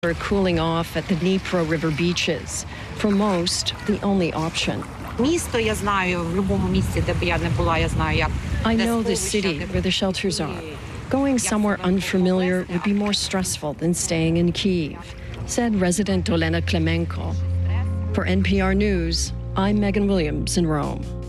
Are cooling off at the Dnipro River beaches. For most, the only option. I know the city where the shelters are. Going somewhere unfamiliar would be more stressful than staying in Kyiv, said resident Olena Klemenko. For NPR News, I'm Megan Williams in Rome.